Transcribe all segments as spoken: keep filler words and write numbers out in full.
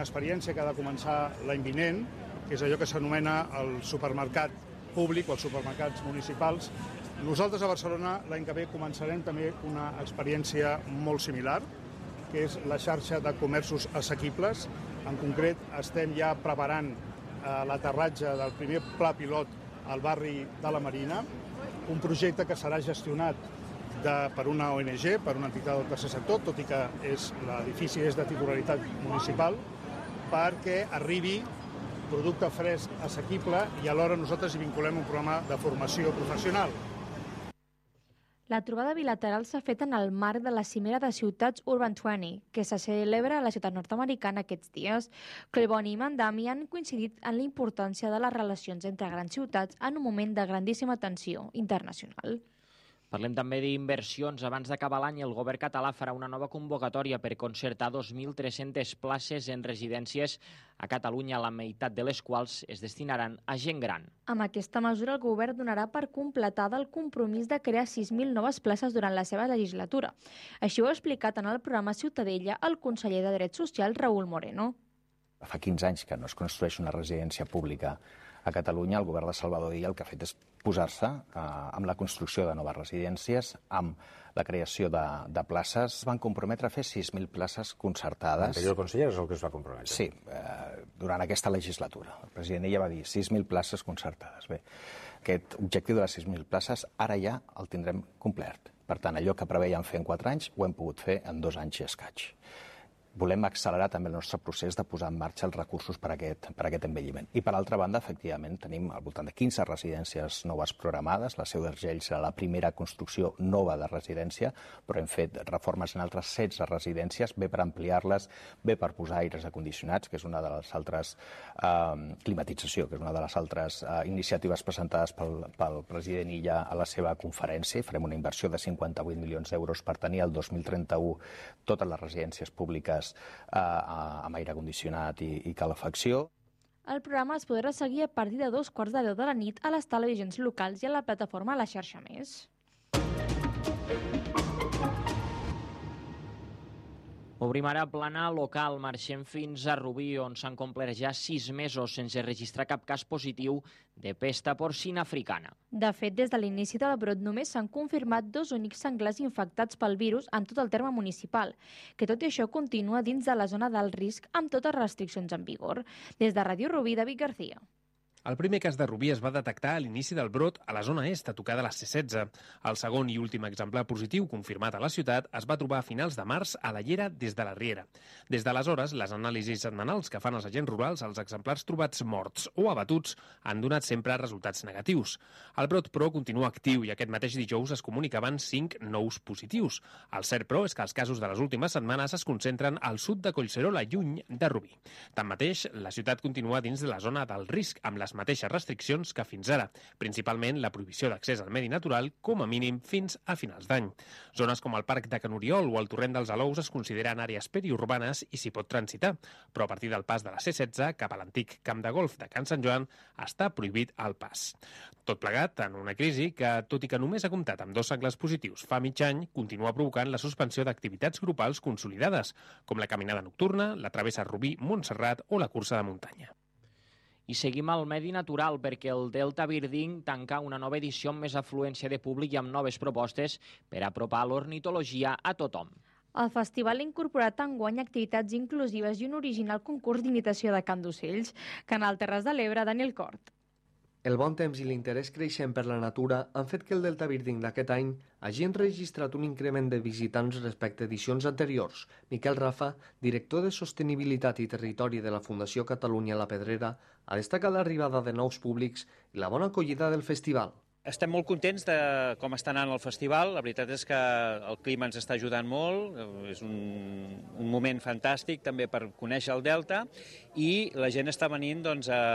experiència que ha de començar l'any vinent, que és allò que s'anomena el supermercat públic o els supermercats municipals. Nosaltres a Barcelona l'any que ve començarem també una experiència molt similar, que és la xarxa de comerços assequibles. En concret, estem ja preparant eh, l'aterratge del primer pla pilot al barri de la Marina, un projecte que serà gestionat de, per una O N G, per una entitat del tercer sector, tot i que és, l'edifici és de titularitat municipal, perquè arribi producte fresc assequible i alhora nosaltres hi vinculem un programa de formació professional. La trobada bilateral s'ha fet en el marc de la cimera de ciutats Urban vint, que se celebra a la ciutat nord-americana aquests dies. Collboni i Mandami han coincidit en la importància de les relacions entre grans ciutats en un moment de grandíssima tensió internacional. Parlem també d'inversions. Abans d'acabar l'any, el govern català farà una nova convocatòria per concertar dos mil tres-centes places en residències a Catalunya, la meitat de les quals es destinaran a gent gran. Amb aquesta mesura, el govern donarà per completada el compromís de crear sis mil noves places durant la seva legislatura. Així ho ha explicat en el programa Ciutadella el conseller de Drets Socials, Raúl Moreno. Fa quinze anys que no es construeix una residència pública a Catalunya. El govern de Salvador Illa el que ha fet és posar-se eh, amb la construcció de noves residències, amb la creació de, de places. Es van comprometre a fer sis mil places concertades. L'anterior conseller és el que es va comprometre. Sí, eh, durant aquesta legislatura. El president Illa va dir sis mil places concertades. Bé, aquest objectiu de les sis mil places ara ja el tindrem complert. Per tant, allò que preveiem fer en quatre anys ho hem pogut fer en dos anys i escaig. Volem accelerar també el nostre procés de posar en marxa els recursos per a aquest, per a aquest envelliment. I per altra banda, efectivament, tenim al voltant de quinze residències noves programades. La Seu d'Urgell serà la primera construcció nova de residència, però hem fet reformes en altres setze residències, bé per ampliar-les, bé per posar aires acondicionats, que és una de les altres eh, climatització, que és una de les altres eh, iniciatives presentades pel, pel president Illa a la seva conferència. Farem una inversió de cinquanta-vuit milions d'euros per tenir el dos mil trenta-u totes les residències públiques Eh, amb aire condicionat i, i calefacció. El programa es podrà seguir a partir de dos quarts de deu de la nit a les televisions locals i a la plataforma a la xarxa Més. Obrim ara plana local. Marxem fins a Rubí, on s'han complert ja sis mesos sense registrar cap cas positiu de pesta porcina africana. De fet, des de l'inici del brot només s'han confirmat dos únics senglars infectats pel virus en tot el terme municipal, que tot i això continua dins de la zona d'alt risc amb totes les restriccions en vigor. Des de Ràdio Rubí, David García. El primer cas de Rubí es va detectar a l'inici del brot a la zona est, a tocar de la C setze. El segon i últim exemplar positiu confirmat a la ciutat es va trobar a finals de març a la Llera des de la Riera. Des d'aleshores, les anàlisis setmanals que fan els agents rurals als exemplars trobats morts o abatuts han donat sempre resultats negatius. El brot, però, continua actiu i aquest mateix dijous es comunicaven cinc nous positius. El cert, però, és que els casos de les últimes setmanes es concentren al sud de Collserola, lluny de Rubí. Tanmateix, la ciutat continua dins de la zona del risc, amb les mateixes restriccions que fins ara, principalment la prohibició d'accés al medi natural com a mínim fins a finals d'any. Zones com el Parc de Can Oriol o el Torrent dels Alous es consideren àrees periurbanes i s'hi pot transitar, però a partir del pas de la C setze cap a l'antic camp de golf de Can Sant Joan està prohibit el pas. Tot plegat en una crisi que, tot i que només ha comptat amb dos senglars positius fa mig any, continua provocant la suspensió d'activitats grupals consolidades, com la caminada nocturna, la travessa Rubí-Montserrat o la cursa de muntanya. I seguim al medi natural perquè el Delta Birding tanca una nova edició amb més afluència de públic i amb noves propostes per apropar l'ornitologia a tothom. El festival ha incorporat enguany activitats inclusives i un original concurs d'imitació de cant d'ocells. Canal Terres de l'Ebre, Daniel Cort. El bon temps i l'interès creixent per la natura han fet que el Delta Birding d'aquest any hagi enregistrat un increment de visitants respecte a edicions anteriors. Miquel Rafa, director de Sostenibilitat i Territori de la Fundació Catalunya La Pedrera, ha destacat l'arribada de nous públics i la bona acollida del festival. Estem molt contents de com està anant el festival. La veritat és que el clima ens està ajudant molt, és un, un moment fantàstic també per conèixer el Delta i la gent està venint doncs, a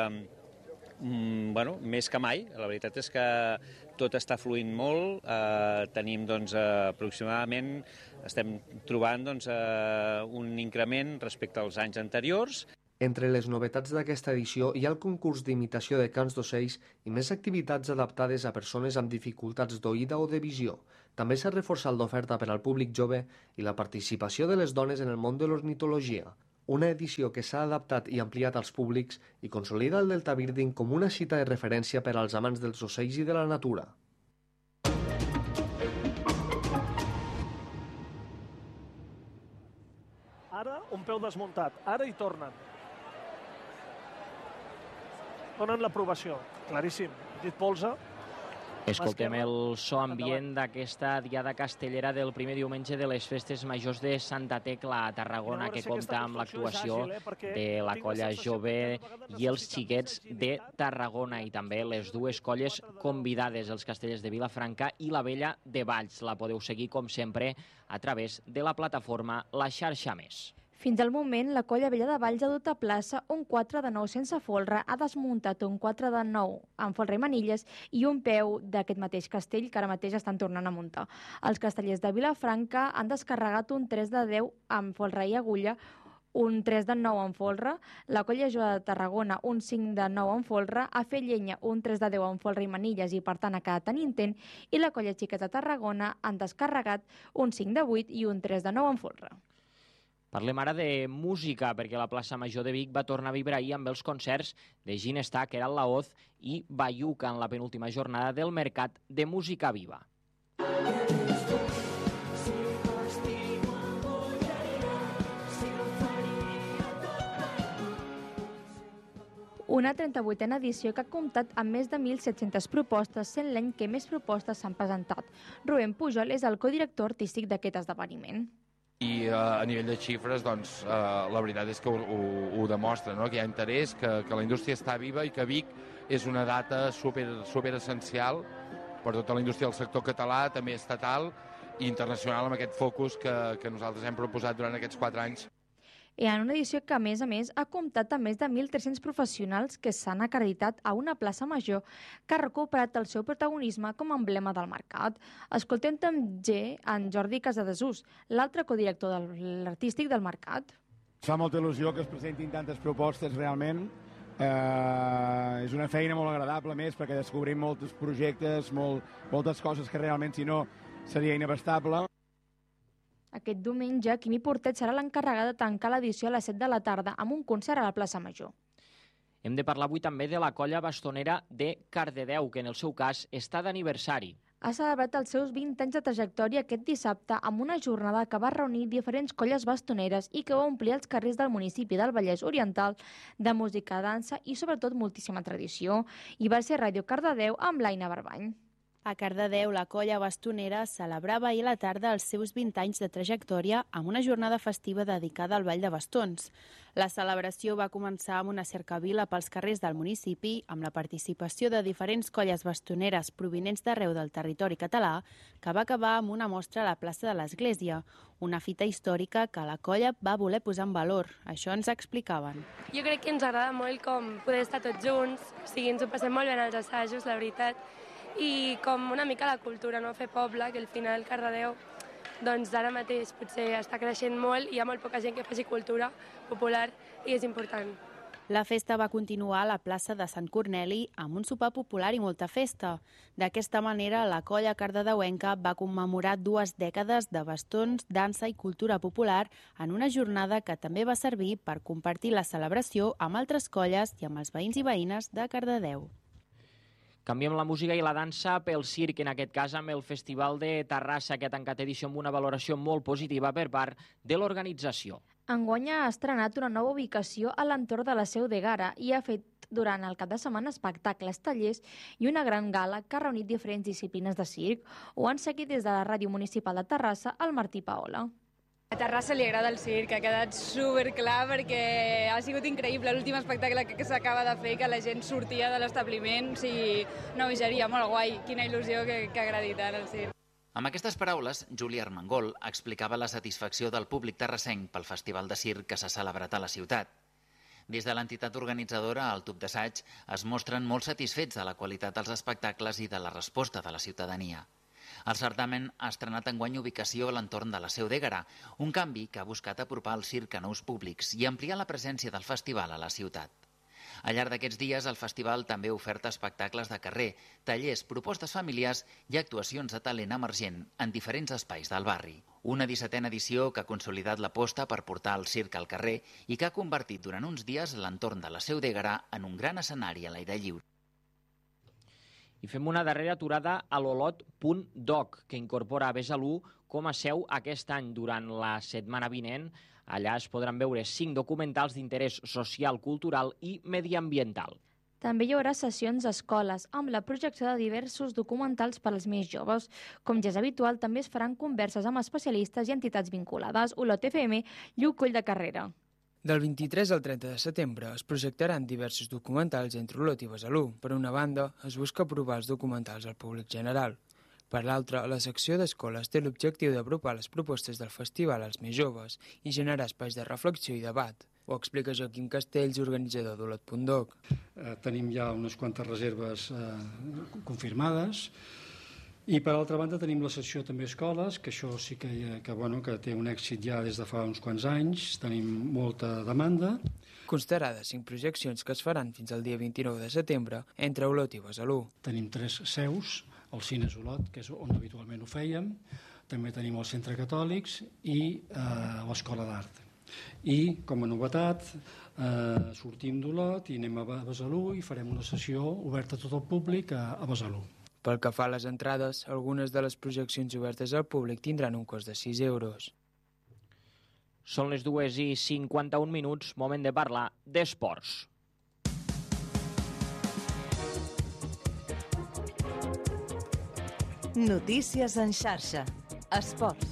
Mm, bueno, més que mai. La veritat és que tot està fluint molt. Eh, tenim doncs, eh, aproximadament, estem trobant doncs, eh, un increment respecte als anys anteriors. Entre les novetats d'aquesta edició hi ha el concurs d'imitació de cants d'ocells i més activitats adaptades a persones amb dificultats d'oïda o de visió. També s'ha reforçat l'oferta per al públic jove i la participació de les dones en el món de l'ornitologia. una edició que s'ha adaptat i ampliat als públics i consolida el Delta Birding com una cita de referència per als amants dels ocells i de la natura. Ara un peu desmuntat, ara hi tornen. Donen l'aprovació, claríssim. Dit polze. Escoltem el so ambient d'aquesta diada castellera del primer diumenge de les festes majors de Santa Tecla a Tarragona, que compta amb l'actuació de la colla jove i els xiquets de Tarragona i també les dues colles convidades, els castellers de Vilafranca i la Vella de Valls. La podeu seguir, com sempre, a través de la plataforma La Xarxa Més. Fins al moment, la colla Vella de Valls ha dut a plaça un quatre de nou sense folre, ha desmuntat un quatre de nou amb folre i manilles i un peu d'aquest mateix castell que ara mateix estan tornant a muntar. Els castellers de Vilafranca han descarregat un tres de deu amb folre i agulla, un tres de nou amb folre, la colla jove de Tarragona un cinc de nou amb folre, a fer llenya un tres de deu amb folre i manilles i per tant ha quedat en intent, i la colla xiquets de Tarragona han descarregat un cinc de vuit i un tres de nou amb folre. Parlem ara de música, perquè la plaça Major de Vic va tornar a vibrar ahir amb els concerts de Ginestar, que era la Oz, i Bayuca en la penúltima jornada del Mercat de Música Viva. Una trenta-vuitena edició que ha comptat amb més de mil set-centes propostes, sent l'any que més propostes s'han presentat. Rubén Pujol és el codirector artístic d'aquest esdeveniment. I uh, a nivell de xifres, doncs, uh, la veritat és que ho, ho, ho demostra, no? Que hi ha interès, que, que la indústria està viva i que Vic és una data super, super essencial per tota la indústria del sector català, també estatal i internacional, amb aquest focus que, que nosaltres hem proposat durant aquests quatre anys. I en una edició que, a més a més, ha comptat amb més de mil tres-cents professionals que s'han acreditat a una plaça major que ha recuperat el seu protagonisme com a emblema del mercat. Escoltem també en Jordi Casadesús, l'altre codirector de l'artístic del mercat. Fa molta il·lusió que es presentin tantes propostes realment. Eh, és una feina molt agradable, més, perquè descobrim molts projectes, molt, moltes coses que realment, si no, seria inabastable. Aquest diumenge, Quimi Portet serà l'encarregat de tancar l'edició a les set de la tarda amb un concert a la plaça Major. Hem de parlar avui també de la colla bastonera de Cardedeu, que en el seu cas està d'aniversari. Ha celebrat els seus vint anys de trajectòria aquest dissabte amb una jornada que va reunir diferents colles bastoneres i que va omplir els carrers del municipi del Vallès Oriental de música, dansa i sobretot moltíssima tradició. I va ser Ràdio Cardedeu amb l'Aina Barbany. A Cardedeu, la colla bastonera celebrava ahir a la tarda els seus vint anys de trajectòria amb una jornada festiva dedicada al Ball de Bastons. La celebració va començar amb una cercavila pels carrers del municipi, amb la participació de diferents colles bastoneres provinents d'arreu del territori català, que va acabar amb una mostra a la plaça de l'Església, una fita històrica que la colla va voler posar en valor. Això ens explicaven. Jo crec que ens agrada molt com poder estar tots junts, o sigui, ens ho passem molt bé en els assajos, la veritat, i com una mica la cultura, no? Fer poble, que al final Cardedeu doncs ara mateix potser està creixent molt i hi ha molt poca gent que faci cultura popular i és important. La festa va continuar a la plaça de Sant Corneli amb un sopar popular i molta festa. D'aquesta manera, la colla cardedeuenca va commemorar dues dècades de bastons, dansa i cultura popular en una jornada que també va servir per compartir la celebració amb altres colles i amb els veïns i veïnes de Cardedeu. Canviem la música i la dansa pel circ, en aquest cas amb el Festival de Terrassa, que ha tancat edició amb una valoració molt positiva per part de l'organització. Enguany ha estrenat una nova ubicació a l'entorn de la Seu d'Egara i ha fet durant el cap de setmana espectacles, tallers i una gran gala que ha reunit diferents disciplines de circ. Ho han seguit des de la Ràdio Municipal de Terrassa, el Martí Paola. A Terrassa li agrada el circ, ha quedat superclar perquè ha sigut increïble l'últim espectacle que s'acaba de fer, que la gent sortia de l'establiment, o sigui, una bogeria, molt guai, quina il·lusió que, que agradi tant el circ. Amb aquestes paraules, Júlia Armengol explicava la satisfacció del públic terrassenc pel Festival de Circ que s'ha celebrat a la ciutat. Des de l'entitat organitzadora, el tub d'assaig, es mostren molt satisfets de la qualitat dels espectacles i de la resposta de la ciutadania. El certamen ha estrenat enguany ubicació a l'entorn de la Seu d'Egara, un canvi que ha buscat apropar el circ a nous públics i ampliar la presència del festival a la ciutat. Al llarg d'aquests dies, el festival també oferta espectacles de carrer, tallers, propostes familiars i actuacions de talent emergent en diferents espais del barri. Una dissetena edició que ha consolidat l'aposta per portar el circ al carrer i que ha convertit durant uns dies l'entorn de la Seu d'Éguera en un gran escenari a l'aire lliure. I fem una darrera aturada a l'Olot punt doc, que incorpora Besalú com a seu aquest any. Durant la setmana vinent, allà es podran veure cinc documentals d'interès social, cultural i mediambiental. També hi haurà sessions a escoles, amb la projecció de diversos documentals per als més joves. Com ja és habitual, també es faran converses amb especialistes i entitats vinculades. Olot F M i un coll de carrera. Del vint-i-tres al trenta de setembre es projectaran diversos documentals entre Olot i Besalú. Per una banda, es busca aprovar els documentals al públic general. Per l'altra, la secció d'escoles té l'objectiu d'apropar les propostes del festival als més joves i generar espais de reflexió i debat. Ho explica Joaquim Castells, organitzador d'Olot punt doc. Eh, tenim ja unes quantes reserves eh, confirmades. I, per altra banda, tenim la secció també escoles, que això sí que, que, bueno, que té un èxit ja des de fa uns quants anys. Tenim molta demanda. Constarà de cinc projeccions que es faran fins al dia vint-i-nou de setembre entre Olot i Besalú. Tenim tres seus, el Cines Olot, que és on habitualment ho fèiem, també tenim el Centre Catòlics i eh, l'Escola d'Art. I, com a novetat, eh, sortim d'Olot i anem a Besalú i farem una sessió oberta a tot el públic a, a Besalú. Pel que fa a les entrades, algunes de les projeccions obertes al públic tindran un cost de sis euros. Són les dues i cinquanta-un minuts, moment de parlar d'esports. Notícies en xarxa. Esports.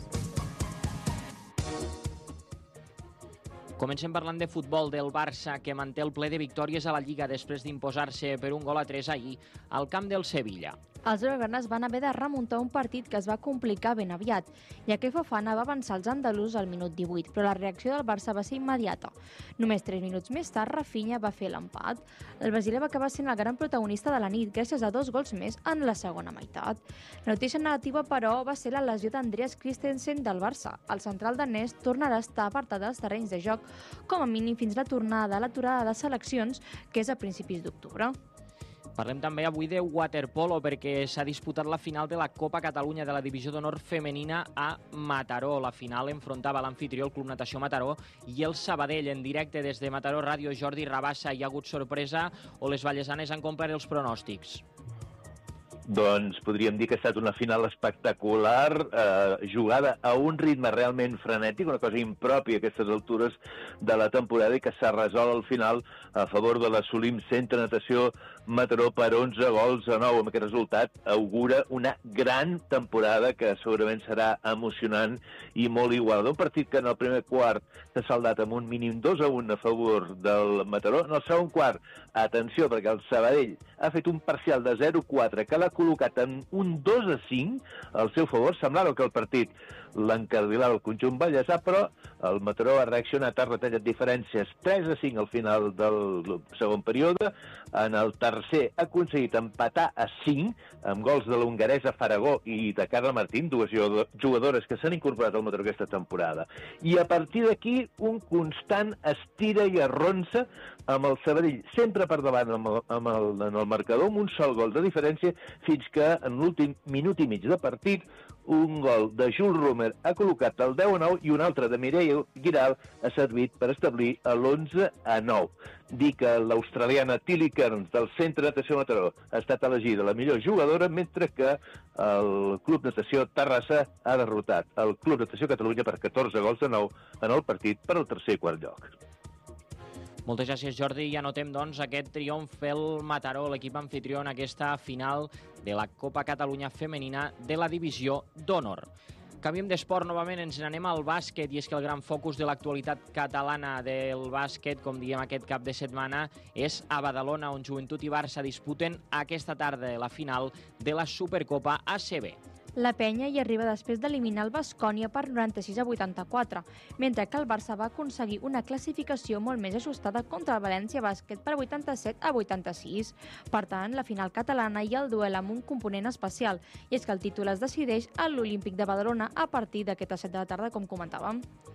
Comencem parlant de futbol del Barça, que manté el ple de victòries a la Lliga després d'imposar-se per un gol a tres ahir al camp del Sevilla. Els blaugranes van haver de remuntar un partit que es va complicar ben aviat, ja que Fofana va avançar els andalús al minut divuit, però la reacció del Barça va ser immediata. Només tres minuts més tard, Rafinha va fer l'empat. El brasiler va acabar sent el gran protagonista de la nit, gràcies a dos gols més en la segona meitat. La notícia negativa, però, va ser la lesió d'Andreas Christensen del Barça. El central danès tornarà a estar apartat dels terrenys de joc, com a mínim fins la tornada a l'aturada de seleccions, que és a principis d'octubre. Parlem també avui de waterpolo perquè s'ha disputat la final de la Copa Catalunya de la Divisió d'Honor Femenina a Mataró. La final enfrontava l'anfitrió, el Club Natació Mataró, i el Sabadell. En directe des de Mataró Ràdio, Jordi Rabassa. Hi ha hagut sorpresa o les vallesanes han complert els pronòstics? Doncs podríem dir que ha estat una final espectacular, eh, jugada a un ritme realment frenètic, una cosa impròpia a aquestes altures de la temporada i que s'ha resolt al final a favor de l'Assolim Centre Natació Mataró per onze gols a nou. Amb aquest resultat augura una gran temporada que segurament serà emocionant i molt igualada. Un partit que en el primer quart s'ha saldat amb un mínim dos a un a favor del Mataró. En el segon quart, atenció, perquè el Sabadell ha fet un parcial de zero a quatre que l'ha col·locat en un dos a cinc al seu favor. Semblava que el partit l'encardilava el conjunt ballesà, però el Mataró ha reaccionat, ha retallat diferències tres a cinc al final del segon període. En el tercer ha aconseguit empatar a cinc amb gols de l'hongaresa Faragó i de Carla Martín, dues jugadores que s'han incorporat al Mataró aquesta temporada. I a partir d'aquí un constant estira i arronsa amb el Sabadell sempre per davant amb el, amb el, en el marcador, amb un sol gol de diferència, fins que en l'últim minut i mig de partit un gol de Jules Romer ha col·locat el deu a nou i un altre de Mireia Giral ha servit per establir l'onze a nou. Dir que l'australiana Tilly Kearns del Centre Natació Mataró ha estat elegida la millor jugadora, mentre que el Club Natació Terrassa ha derrotat el Club Natació Catalunya per catorze gols a nou en el partit per al tercer i quart lloc. Moltes gràcies, Jordi. I anotem, doncs, aquest triomf el Mataró, l'equip anfitrió en aquesta final de la Copa Catalunya Femenina de la Divisió d'Honor. Canviem d'esport novament, ens n'anem al bàsquet, i és que el gran focus de l'actualitat catalana del bàsquet, com diem aquest cap de setmana, és a Badalona, on Joventut i Barça disputen aquesta tarda la final de la Supercopa A C B. La penya hi arriba després d'eliminar el Baskonia per noranta-sis a vuitanta-quatre, mentre que el Barça va aconseguir una classificació molt més ajustada contra el València Bàsquet per vuitanta-set a vuitanta-sis. Per tant, la final catalana hi ha el duel amb un component especial, i és que el títol es decideix a l'Olímpic de Badalona a partir d'aquesta set de la tarda, com comentàvem.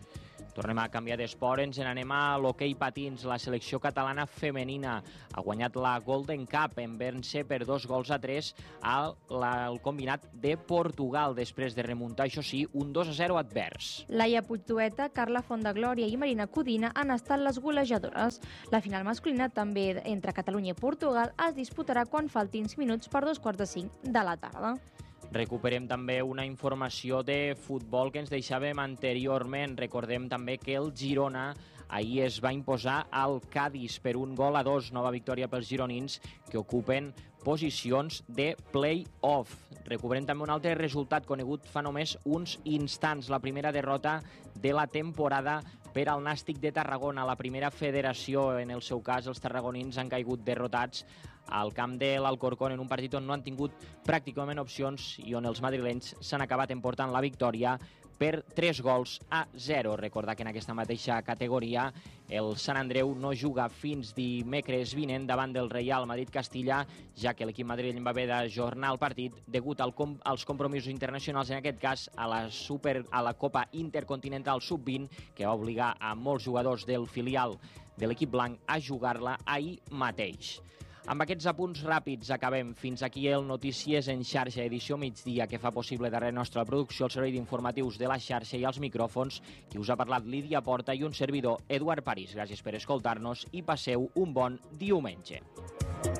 Tornem a canviar d'esport, ens n'anem a l'hoquei patins. La selecció catalana femenina ha guanyat la Golden Cup en vèncer per dos gols a tres al combinat de Portugal, després de remuntar, això sí, un dos a zero advers. Laia Puigdueta, Carla Fondeglòria i Marina Codina han estat les golejadores. La final masculina, també entre Catalunya i Portugal, es disputarà quan faltin cinc minuts per dos quarts de cinc de la tarda. Recuperem també una informació de futbol que ens deixàvem anteriorment. Recordem també que el Girona ahir es va imposar al Cádiz per un gol a dos. Nova victòria pels gironins, que ocupen posicions de play-off. Recuperem també un altre resultat conegut fa només uns instants. La primera derrota de la temporada per al Nàstic de Tarragona. La primera federació, en el seu cas, els tarragonins han caigut derrotats al camp de l'Alcorcón en un partit on no han tingut pràcticament opcions i on els madrilenys s'han acabat emportant la victòria per tres gols a zero. Recordar que en aquesta mateixa categoria el Sant Andreu no juga fins dimecres vinent davant del Real Madrid-Castilla, ja que l'equip madrileny va haver d'ajornar el partit degut al com als compromisos internacionals, en aquest cas a la, super, a la Copa Intercontinental sub vint, que va obligar a molts jugadors del filial de l'equip blanc a jugar-la ahir mateix. Amb aquests apunts ràpids acabem. Fins aquí el Notícies en xarxa, edició migdia, que fa possible darrere nostra producció el servei d'informatius de la xarxa i els micròfons. Qui us ha parlat, Lídia Porta, i un servidor, Eduard París. Gràcies per escoltar-nos i passeu un bon diumenge.